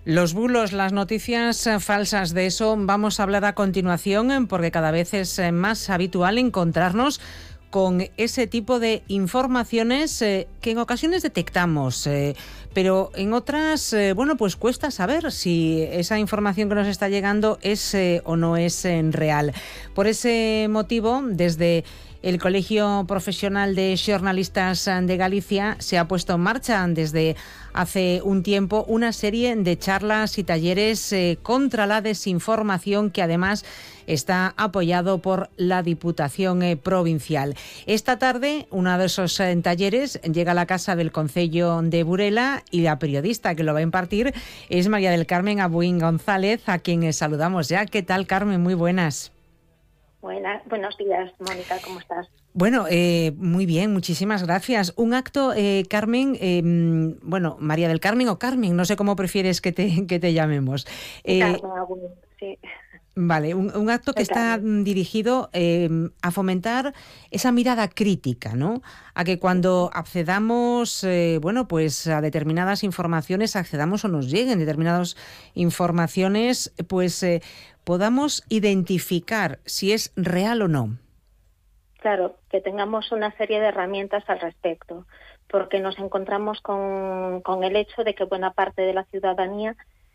Los bulos, las noticias falsas, de eso vamos a hablar a continuación, porque cada vez es más habitual encontrarnos con ese tipo de informaciones que en ocasiones detectamos, pero en otras, pues cuesta saber si esa información que nos está llegando es o no es real. Por ese motivo, desde el Colegio Profesional de Xornalistas de Galicia se ha puesto en marcha desde hace un tiempo una serie de charlas y talleres contra la desinformación, que además está apoyado por la Diputación Provincial. Esta tarde, uno de esos talleres llega a la Casa del Concello de Burela y la periodista que lo va a impartir es María del Carmen Abuín González, a quien saludamos ya. ¿Qué tal, Carmen? Muy buenas. Buenos días, Mónica, ¿cómo estás? Bueno, muy bien, muchísimas gracias. Un acto, Carmen, María del Carmen o Carmen, no sé cómo prefieres que te llamemos. Carmen, sí. Vale, un acto que está dirigido a fomentar esa mirada crítica, ¿no? A que cuando accedamos, a determinadas informaciones, accedamos o nos lleguen determinadas informaciones, podamos identificar si es real o no. Claro, que tengamos una serie de herramientas al respecto, porque nos encontramos con el hecho de que buena parte de la ciudadanía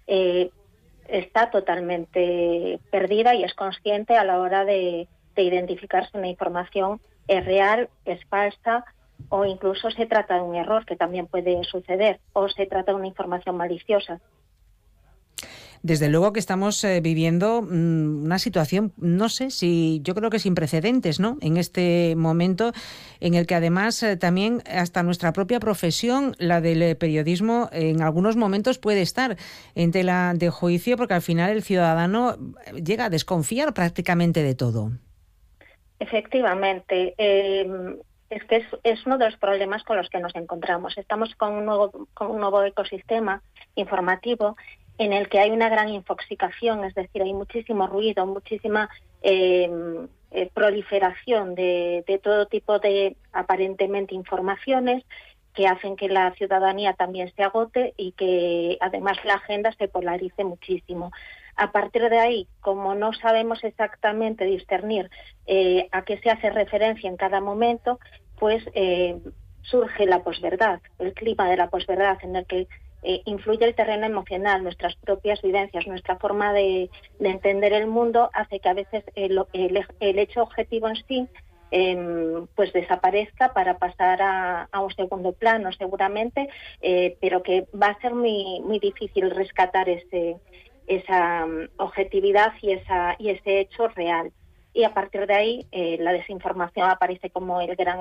está totalmente perdida y es consciente a la hora de identificar si una información es real, es falsa, o incluso se trata de un error, que también puede suceder, o se trata de una información maliciosa. Desde luego que estamos viviendo una situación, no sé si, yo creo que sin precedentes, ¿no? En este momento en el que además también hasta nuestra propia profesión, la del periodismo, en algunos momentos puede estar en tela de juicio, porque al final el ciudadano llega a desconfiar prácticamente de todo. Efectivamente, es que es uno de los problemas con los que nos encontramos. Estamos con un nuevo ecosistema informativo en el que hay una gran infoxicación, es decir, hay muchísimo ruido, muchísima proliferación de todo tipo de aparentemente informaciones que hacen que la ciudadanía también se agote y que además la agenda se polarice muchísimo. A partir de ahí, como no sabemos exactamente discernir a qué se hace referencia en cada momento, pues surge la posverdad, el clima de la posverdad, en el que influye el terreno emocional, nuestras propias vivencias, nuestra forma de entender el mundo, hace que a veces el hecho objetivo en sí pues desaparezca para pasar a un segundo plano seguramente, pero que va a ser muy, muy difícil rescatar esa objetividad y ese hecho real. Y a partir de ahí la desinformación aparece como el gran